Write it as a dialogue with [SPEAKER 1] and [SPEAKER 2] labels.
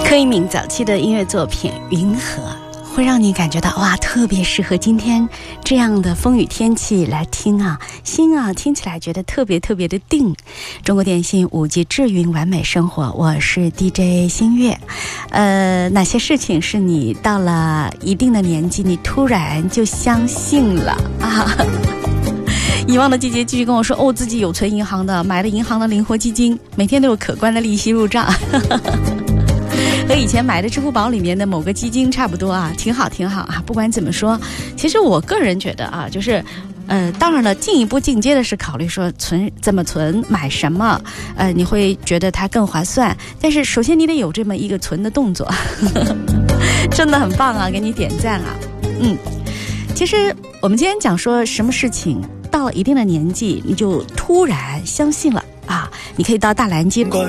[SPEAKER 1] 柯以敏早期的音乐作品《云河》会让你感觉到哇，特别适合今天这样的风雨天气来听啊，心啊听起来觉得特别特别的定。中国电信5G 智云完美生活，我是 DJ 新月。哪些事情是你到了一定的年纪，你突然就相信了啊？遗忘的季节继续跟我说，自己有存银行的，买了银行的灵活基金，每天都有可观的利息入账。和以前买的支付宝里面的某个基金差不多啊，挺好挺好啊。不管怎么说，其实我个人觉得啊，就是当然了，进一步进阶的是考虑说怎么存，买什么，你会觉得它更划算。但是首先你得有这么一个存的动作，真的很棒啊，给你点赞啊。其实我们今天讲说什么事情到了一定的年纪，你就突然相信了啊，你可以到大蓝鲸